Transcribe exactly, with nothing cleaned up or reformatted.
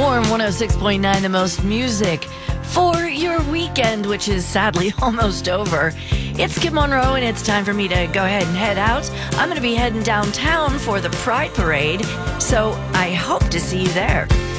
Warm one oh six point nine, the most music for your weekend, which is sadly almost over. It's Kim Monroe, and it's time for me to go ahead and head out. I'm going to be heading downtown for the Pride Parade, so I hope to see you there.